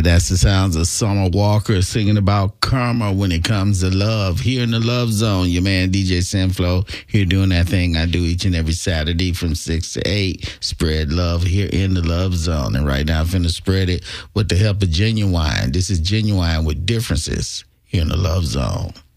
that's the sounds of Summer Walker singing about karma when it comes to love. Here in the Love Zone, your man DJ Sinflow here doing that thing I do each and every Saturday from 6 to 8. Spread love here in the Love Zone. And right now I'm finna spread it with the help of Genuine. This is Genuine with Differences here in the Love Zone.